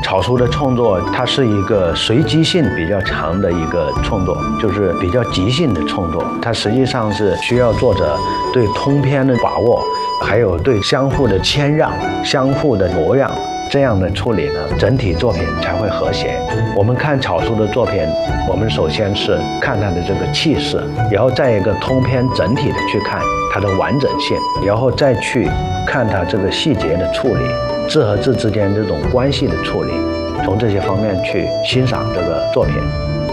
草书的创作，它是一个随机性比较强的一个创作，就是比较即兴的创作。它实际上是需要作者对通篇的把握，还有对相互的谦让、相互的模样这样的处理呢，整体作品才会和谐。我们看草书的作品，我们首先是看它的这个气势，然后再一个通篇整体的去看它的完整性，然后再去看它这个细节的处理。字和字之间这种关系的处理，从这些方面去欣赏这个作品。